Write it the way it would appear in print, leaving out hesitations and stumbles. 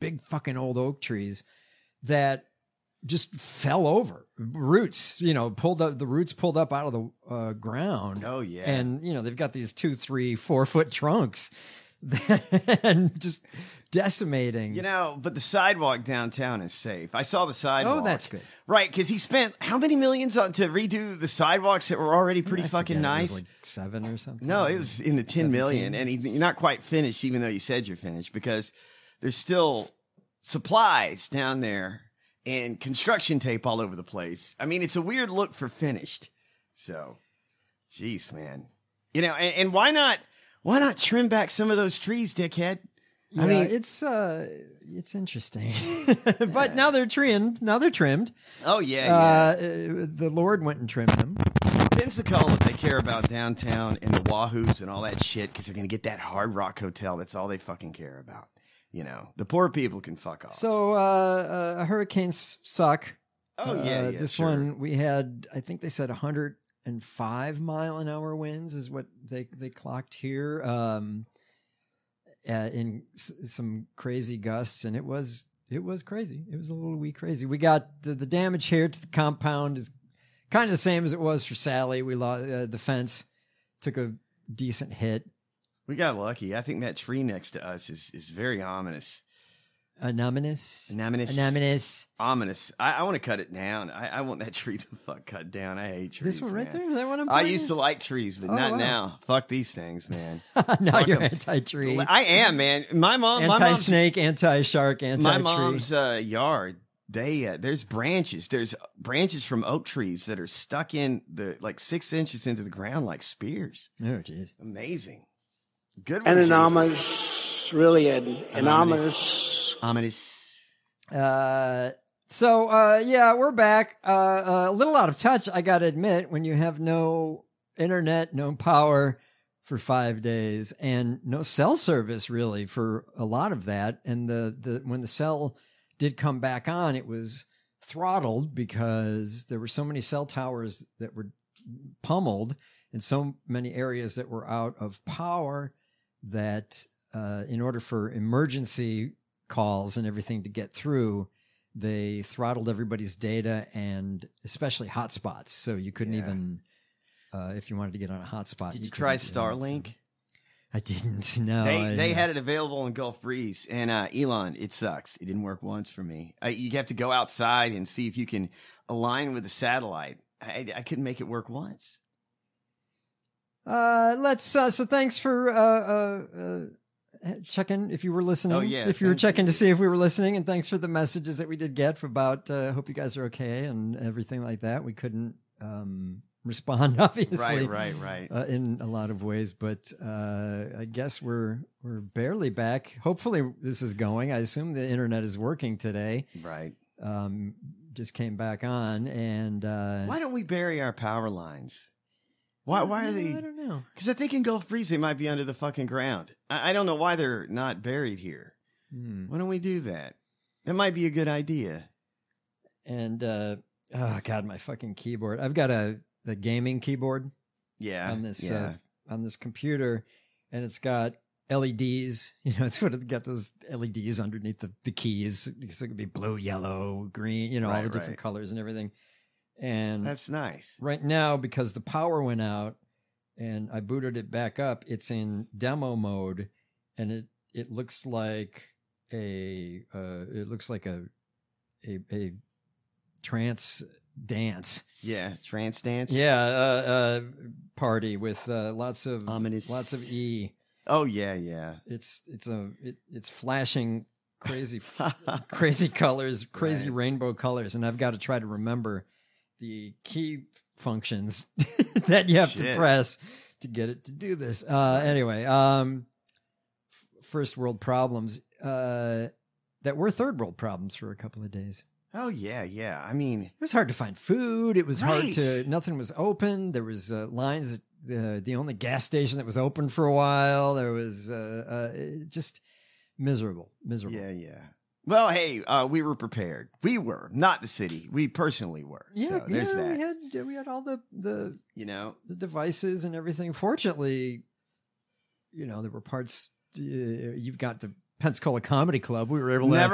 big fucking old oak trees that just fell over. Roots, pulled up, the roots pulled up out of the ground. Oh, yeah. And, they've got these 2, 3, 4 foot trunks and just decimating. But the sidewalk downtown is safe. I saw the sidewalk. Oh, that's good. Right, because he spent how many millions on to redo the sidewalks that were already pretty fucking nice? It was like 7 or something. No, it was in the 10 million. And you're not quite finished, even though you said you're finished, because there's still supplies down there and construction tape all over the place. I mean, it's a weird look for finished. So, jeez, man. And why not trim back some of those trees, dickhead? I mean, it's interesting, but now they're trimmed. Oh yeah. The Lord went and trimmed them. Pensacola, they care about downtown and the Wahoos and all that shit because they're gonna get that Hard Rock hotel. That's all they fucking care about. The poor people can fuck off. So hurricanes suck. Oh yeah. This one we had. I think they said 105 mile an hour winds is what they clocked here. In some crazy gusts, and it was crazy. It was a little wee crazy. We got the damage here to the compound is kind of the same as it was for Sally. We lost the fence, took a decent hit. We got lucky. I think that tree next to us is very ominous. Ominous. I want to cut it down. I want that tree to fuck cut down. I hate trees. This one right man. there. That one I'm I used to like trees, but not wow. now. Fuck these things, man. Now Fuck you're 'em. anti-tree. I am, man. My Anti-snake, anti-shark, anti-tree. My mom's yard. There's branches. There's branches from oak trees that are stuck in like 6 inches into the ground like spears. Oh, jeez. Amazing. Good. And an ominous, really an ominous. Ominous. So we're back. A little out of touch, I gotta admit, when you have no internet, no power for 5 days, and no cell service really for a lot of that. And when the cell did come back on, it was throttled because there were so many cell towers that were pummeled in so many areas that were out of power that in order for emergency calls and everything to get through, they throttled everybody's data and especially hotspots. So you couldn't even, if you wanted to get on a hotspot. Did you try Starlink? I didn't. No, they had it available in Gulf Breeze, and Elon, it sucks. It didn't work once for me. You have to go outside and see if you can align with the satellite. I couldn't make it work once. So thanks for checking if you were listening. Oh, yeah. If you were checking to see if we were listening, and thanks for the messages that we did get about hope you guys are okay and everything like that. We couldn't respond, obviously. Right. In a lot of ways, but I guess we're barely back. Hopefully this is going. I assume the internet is working today. Right. Just came back on, and why don't we bury our power lines? Why are they? I don't know. Because I think in Gulf Breeze they might be under the fucking ground. I don't know why they're not buried here. Why don't we do that? That might be a good idea. And oh god, my fucking keyboard. I've got the gaming keyboard. Yeah. On this computer, and it's got LEDs. It's sort of got those LEDs underneath the keys. So it could be blue, yellow, green. All the different colors and everything. And that's nice. Right now, because the power went out and I booted it back up, it's in demo mode, and it looks like a trance dance. Yeah, trance dance. Yeah, party with lots of E. Oh yeah. It's flashing crazy crazy colors, crazy rainbow colors, and I've got to try to remember the key functions that you have to press to get it to do this. Anyway, first world problems that were third world problems for a couple of days. Oh yeah. I mean, it was hard to find food. It was hard to. Nothing was open. There was lines. The only gas station that was open for a while. There was just miserable. Yeah. Well, hey, we were prepared. We were, not the city. We personally were. Yeah, so there's that. We had all the the devices and everything. Fortunately, there were parts. You've got the Pensacola Comedy Club. We were able to